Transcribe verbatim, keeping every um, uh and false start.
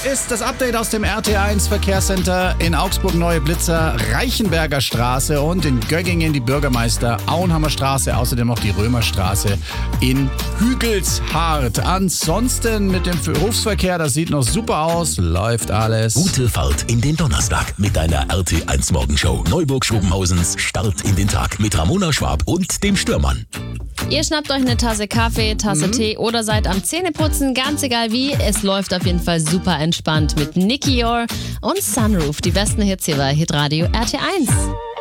ist das Update aus dem R T eins Verkehrscenter. In Augsburg Neue Blitzer, Reichenberger Straße und in Göggingen die Bürgermeister Auenhammer Straße, außerdem noch die Römerstraße in Hügelshardt. Ansonsten mit dem Berufsverkehr, das sieht noch super aus, läuft alles. Gute Fahrt in den Donnerstag mit deiner R T eins Morgenshow. Neuburg-Schobenhausens Start in den Tag mit Ramona Schwab und dem Stürmann. Ihr schnappt euch eine Tasse Kaffee, Tasse mhm. Tee oder seid am Zähneputzen, ganz egal wie. Es läuft auf jeden Fall super entspannt mit Nicky Yor und Sunroof. Die besten Hits hier bei Hitradio R T eins.